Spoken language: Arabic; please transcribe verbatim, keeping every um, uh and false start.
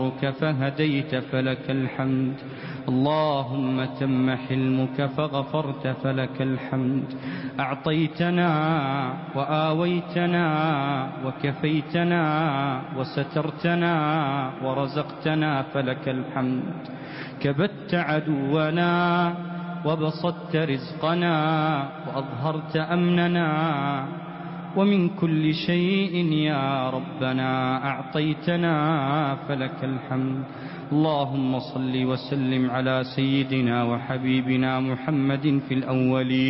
فهديت فلك الحمد. اللهم تم حلمك فغفرت فلك الحمد. أعطيتنا وآويتنا وكفيتنا وسترتنا ورزقتنا فلك الحمد. كبت عدونا وبسطت رزقنا وأظهرت أمننا، ومن كل شيء يا ربنا أعطيتنا فلك الحمد. اللهم صل وسلم على سيدنا وحبيبنا محمد في الأولين